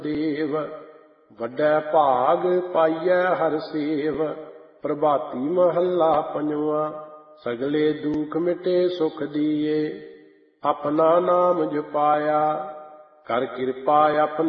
ਦੇਵ। ਵੱਡਾ ਭਾਗ ਪਾਈਐ ਹਰਿ ਸੇਵ। ਪ੍ਰਭਾਤੀ ਮਹੱਲਾ ਪੰਜਵਾਂ। ਸਗਲੇ ਦੁਖ ਮਿਟੇ ਸੁਖ ਦੀਏ। ਆਪਣਾ ਨਾਮ ਜਪਾਇਆ। ਕਰ ਕਿਰਪਾ ਆਪਣਾ